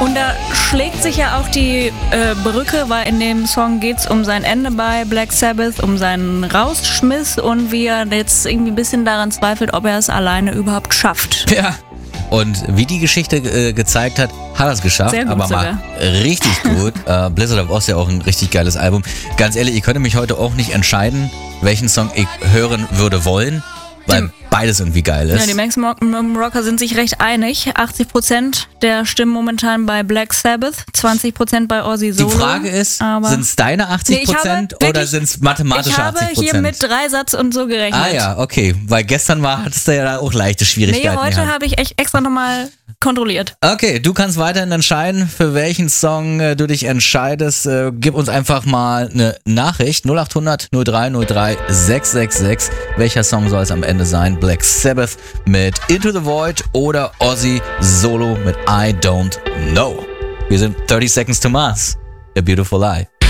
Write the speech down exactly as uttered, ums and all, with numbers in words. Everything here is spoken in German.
Und da schlägt sich ja auch die äh, Brücke, weil in dem Song geht's um sein Ende bei Black Sabbath, um seinen Rausschmiss und wie er jetzt irgendwie ein bisschen daran zweifelt, ob er es alleine überhaupt schafft. Ja. Und wie die Geschichte äh, gezeigt hat, hat er es geschafft, Sehr gut aber sogar. mal richtig gut. äh, Blizzard of Oz ja auch ein richtig geiles Album. Ganz ehrlich, ich könnte mich heute auch nicht entscheiden, welchen Song ich hören würde wollen, weil Die- beides irgendwie geil ist. Ja, die Maximum Rocker sind sich recht einig. achtzig Prozent der Stimmen momentan bei Black Sabbath, zwanzig Prozent bei Ozzy Die Solo. Frage ist, aber sind es deine achtzig Nee, ich habe Prozent oder wirklich- sind es mathematische ich habe achtzig Prozent? hier mit Dreisatz und so gerechnet. Ah ja, okay. Weil gestern war, hattest du ja da auch leichte Nee, Schwierigkeiten heute gehabt. habe ich echt extra nochmal kontrolliert. Okay, du kannst weiterhin entscheiden, für welchen Song äh, du dich entscheidest. Äh, gib uns einfach mal eine Nachricht. null acht hundert null drei null drei sechs sechs sechs. Welcher Song soll es am Ende sein? Black Sabbath mit Into the Void oder Ozzy Solo mit I Don't Know. Wir sind thirty Seconds to Mars. A Beautiful Lie.